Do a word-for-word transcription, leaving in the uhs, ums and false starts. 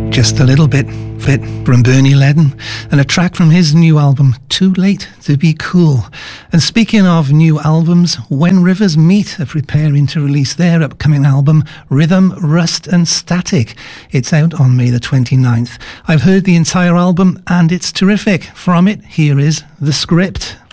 Just a Little Bit Fit from Bernie Leadon, and a track from his new album Too Late to Be Cool. And speaking of new albums, When Rivers Meet are preparing to release their upcoming album Rhythm, Rust and Static. It's out on May the twenty-ninth. I've heard the entire album and it's terrific. From it, here is The Script.